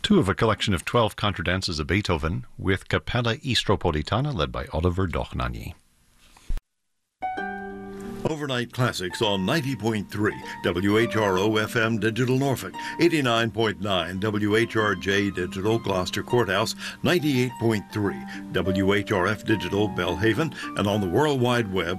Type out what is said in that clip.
Two of a collection of 12 contradances of Beethoven with Capella Istropolitana led by Oliver Dochnani. Overnight Classics on 90.3 WHRO FM Digital Norfolk, 89.9 WHRJ Digital Gloucester Courthouse, 98.3 WHRF Digital Belhaven, and on the World Wide Web